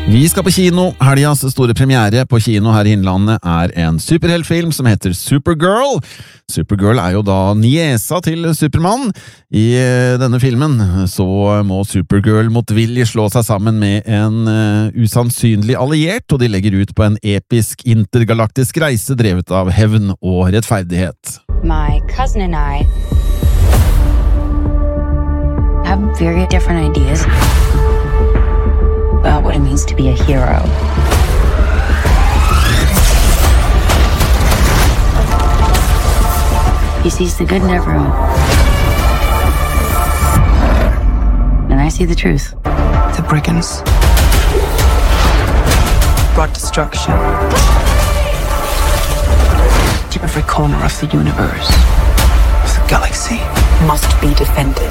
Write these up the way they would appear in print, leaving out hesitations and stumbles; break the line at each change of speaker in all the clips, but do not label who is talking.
Vi skal på kino. Helgas store premiere på kino her i Innlandet en superheltfilm som heter Supergirl. Supergirl jo da niesa til Superman. I denne filmen så må Supergirl motvillig slå seg sammen med en usannsynlig alliert, og de legger ut på en episk intergalaktisk reise drevet av hevn og rettferdighet.
My cousin and I have very different ideas about what it means to be a hero. He sees the good in everyone. And I see the truth.
The brigands brought destruction to every corner of the universe. The galaxy must be defended.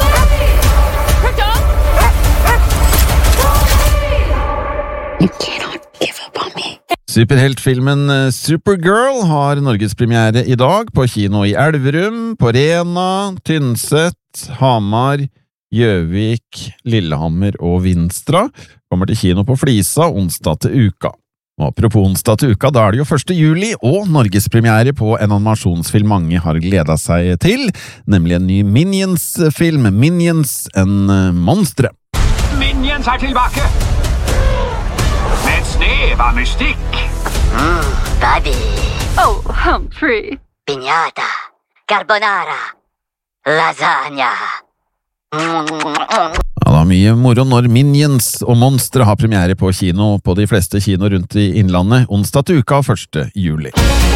You cannot give up on me.
Superheltfilmen Supergirl har norgespremiere i dag på kino i Elverum, på Rena, Tynset, Hamar, Gjøvik, Lillehammer og Vinstra. Kommer til kino på Flisa onsdag til uka. Og apropos onsdag til uka, da det jo 1. juli, og norgespremiere på en animasjonsfilm mange har gledet seg til, nemlig en ny Minions-film, Minions, en monstre.
Minions tilbake! Med et snev av mystikk.
Buddy.
Oh, Humphrey.
Piñata. Carbonara. Lasagna.
Ja, det mye moro når Minions og monstre har premiere på kino på de fleste kino rundt i Innlandet onsdag til uka 1. juli.